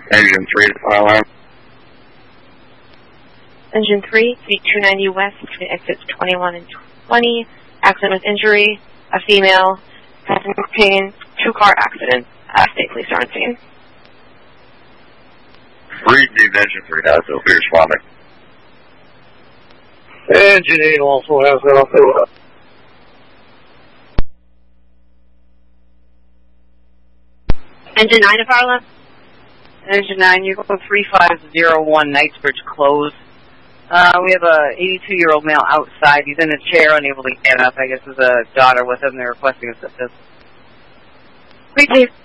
Engine 3 to fire alarm. Engine 3, Suite 290 West, between exits 21 and 20. Accident with injury, a female, passenger pain, 2-car accident. State police are on scene. Read the Engine 3 has no be responding. Engine 8 also has that up there. Engine 9 to fire alarm. Engine 9, you're going 3501 Knightsbridge Close. We have a 82-year-old male outside. He's in a chair, unable to get up. I guess there's a daughter with him. They're requesting assistance. Great, Dave.